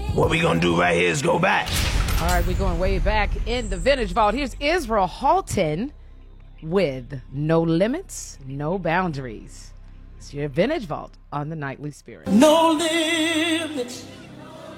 What we gonna do right here is go back. All right, we're going way back in the Vintage Vault. Here's Israel Halton with No Limits, No Boundaries. It's your Vintage Vault on the Nightly Spirit. No limits.